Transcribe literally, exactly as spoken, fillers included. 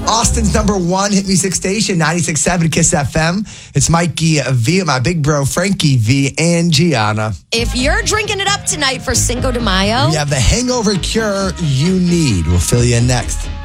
Austin's number one hit music station, ninety-six point seven Kiss F M. It's Mikey V, my big bro Frankie V, and Gianna. If you're drinking it up tonight for Cinco de Mayo, We have the hangover cure you need. We'll fill you in next.